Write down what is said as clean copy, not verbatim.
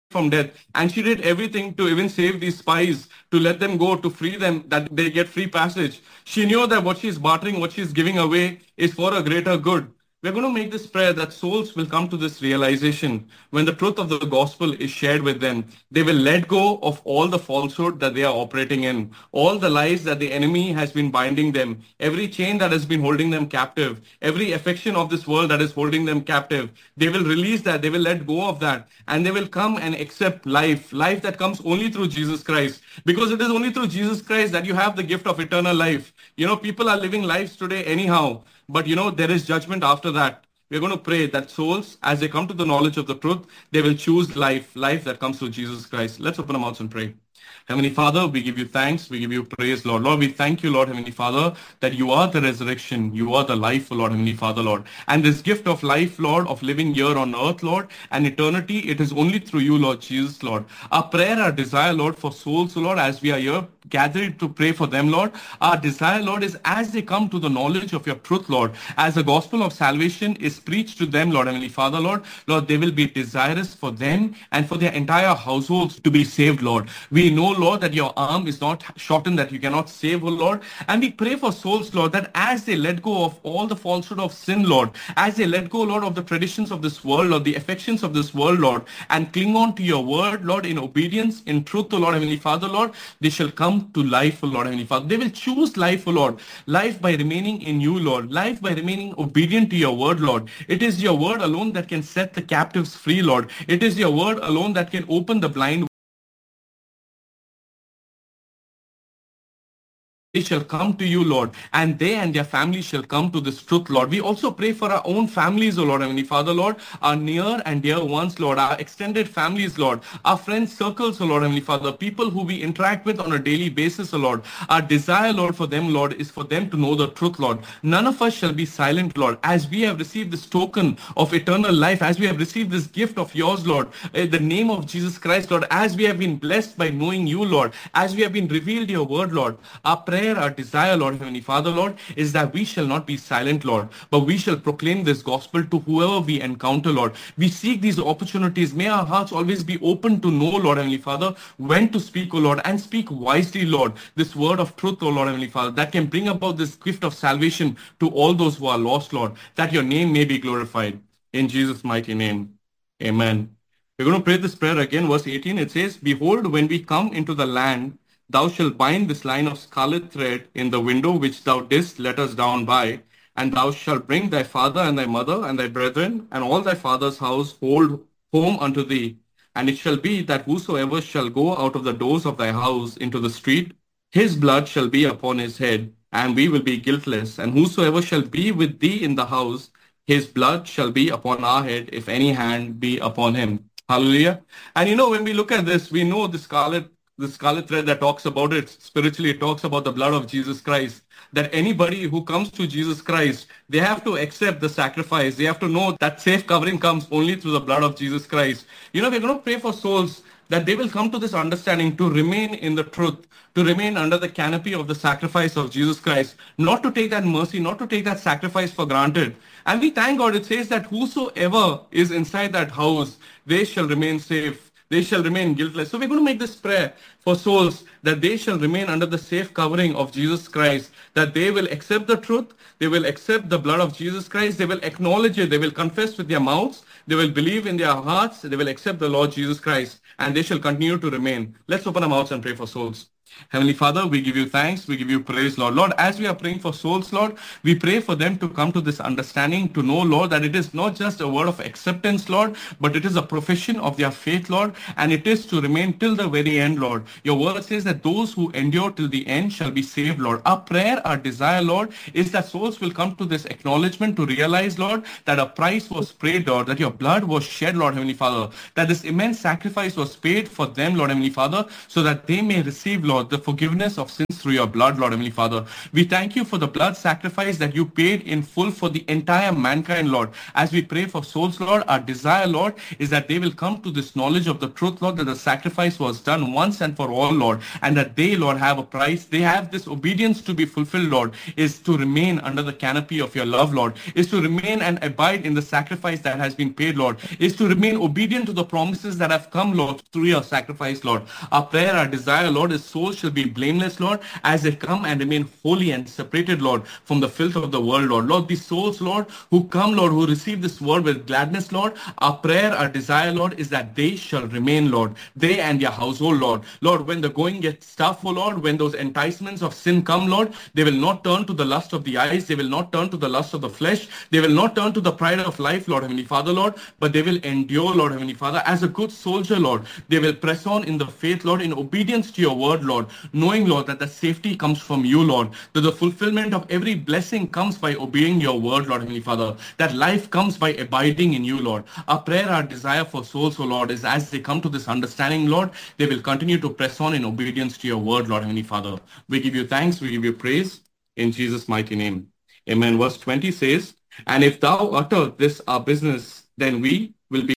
from death. And she did everything to even save these spies, to let them go, to free them, that they get free passage. She knew that what she's bartering, what she's giving away is for a greater good. We're going to make this prayer that souls will come to this realization when the truth of the gospel is shared with them. They will let go of all the falsehood that they are operating in, all the lies that the enemy has been binding them, every chain that has been holding them captive, every affection of this world that is holding them captive. They will release that, they will let go of that, and they will come and accept life, life that comes only through Jesus Christ. Because it is only through Jesus Christ that you have the gift of eternal life. People are living lives today anyhow. But there is judgment after that. We're going to pray that souls, as they come to the knowledge of the truth, they will choose life, life that comes through Jesus Christ. Let's open our mouths and pray. Heavenly Father, we give you thanks. We give you praise, Lord. Lord, we thank you, Lord, Heavenly Father, that you are the resurrection. You are the life, Lord, Heavenly Father, Lord. And this gift of life, Lord, of living here on earth, Lord, and eternity, it is only through you, Lord Jesus, Lord. Our prayer, our desire, Lord, for souls, Lord, as we are here gathered to pray for them, Lord. Our desire, Lord, is as they come to the knowledge of your truth, Lord, as the gospel of salvation is preached to them, Lord, Heavenly Father, Lord, they will be desirous for them and for their entire households to be saved, Lord. We know, Lord, that your arm is not shortened, that you cannot save, oh Lord. And we pray for souls, Lord, that as they let go of all the falsehood of sin, Lord, as they let go, Lord, of the traditions of this world, Lord, the affections of this world, Lord, and cling on to your word, Lord, in obedience, in truth, oh Lord, Heavenly Father, Lord, they shall come to life, O Lord, Heavenly Father. They will choose life, O Lord. Life by remaining in you, Lord. Life by remaining obedient to your word, Lord. It is your word alone that can set the captives free, Lord. It is your word alone that can open the blind. They shall come to you, Lord, and they and their family shall come to this truth, Lord. We also pray for our own families, O Lord, Heavenly Father, Lord, our near and dear ones, Lord, our extended families, Lord, our friends' circles, O Lord, Heavenly Father, people who we interact with on a daily basis, O Lord. Our desire, Lord, for them, Lord, is for them to know the truth, Lord. None of us shall be silent, Lord, as we have received this token of eternal life, as we have received this gift of yours, Lord, in the name of Jesus Christ, Lord, as we have been blessed by knowing you, Lord, as we have been revealed your word, Lord. Our prayer, our desire, Lord, Heavenly Father, Lord, is that we shall not be silent, Lord, but we shall proclaim this gospel to whoever we encounter, Lord. We seek these opportunities. May our hearts always be open to know, Lord, Heavenly Father, when to speak, O Lord, and speak wisely, Lord, this word of truth, O Lord, Heavenly Father, that can bring about this gift of salvation to all those who are lost, Lord, that your name may be glorified. In Jesus' mighty name, amen. We're going to pray this prayer again. Verse 18, it says, Behold, when we come into the land, thou shalt bind this line of scarlet thread in the window which thou didst let us down by, and thou shalt bring thy father and thy mother and thy brethren and all thy father's household home unto thee. And it shall be that whosoever shall go out of the doors of thy house into the street, his blood shall be upon his head, and we will be guiltless. And whosoever shall be with thee in the house, his blood shall be upon our head, if any hand be upon him. Hallelujah. And when we look at this, we know the scarlet thread that talks about it spiritually, it talks about the blood of Jesus Christ. That anybody who comes to Jesus Christ, they have to accept the sacrifice. They have to know that safe covering comes only through the blood of Jesus Christ. We're going to pray for souls that they will come to this understanding to remain in the truth, to remain under the canopy of the sacrifice of Jesus Christ, not to take that mercy, not to take that sacrifice for granted. And we thank God, it says that whosoever is inside that house, they shall remain safe. They shall remain guiltless. So we're going to make this prayer for souls that they shall remain under the safe covering of Jesus Christ, that they will accept the truth, they will accept the blood of Jesus Christ, they will acknowledge it, they will confess with their mouths, they will believe in their hearts, they will accept the Lord Jesus Christ, and they shall continue to remain. Let's open our mouths and pray for souls. Heavenly Father, we give you thanks, we give you praise, Lord. Lord, as we are praying for souls, Lord, we pray for them to come to this understanding, to know, Lord, that it is not just a word of acceptance, Lord, but it is a profession of their faith, Lord, and it is to remain till the very end, Lord. Your word says that those who endure till the end shall be saved, Lord. Our prayer, our desire, Lord, is that souls will come to this acknowledgement to realize, Lord, that a price was paid, Lord, that your blood was shed, Lord, Heavenly Father, that this immense sacrifice was paid for them, Lord, Heavenly Father, so that they may receive, Lord, Lord, the forgiveness of sins through your blood, Lord Heavenly Father. We thank you for the blood sacrifice that you paid in full for the entire mankind, Lord. As we pray for souls, Lord, our desire, Lord, is that they will come to this knowledge of the truth, Lord, that the sacrifice was done once and for all, Lord, and that they, Lord, have a price. They have this obedience to be fulfilled, Lord, is to remain under the canopy of your love, Lord, is to remain and abide in the sacrifice that has been paid, Lord, is to remain obedient to the promises that have come, Lord, through your sacrifice, Lord. Our prayer, our desire, Lord, is souls shall be blameless, Lord, as they come and remain holy and separated, Lord, from the filth of the world, Lord. Lord, these souls, Lord, who come, Lord, who receive this word with gladness, Lord, our prayer, our desire, Lord, is that they shall remain, Lord, they and their household, Lord. Lord, when the going gets tough, oh Lord, when those enticements of sin come, Lord, they will not turn to the lust of the eyes, they will not turn to the lust of the flesh, they will not turn to the pride of life, Lord Heavenly Father, Lord, but they will endure, Lord Heavenly Father, as a good soldier, Lord. They will press on in the faith, Lord, in obedience to your word, Lord, knowing, Lord, that the safety comes from you, Lord, that the fulfillment of every blessing comes by obeying your word, Lord Heavenly Father, that life comes by abiding in you, Lord. Our prayer, our desire for souls, oh Lord, is as they come to this understanding, Lord, they will continue to press on in obedience to your word, Lord Heavenly Father. We give you thanks, we give you praise in Jesus' mighty name. Amen. Verse 20 says, and if thou utter this our business, then we will be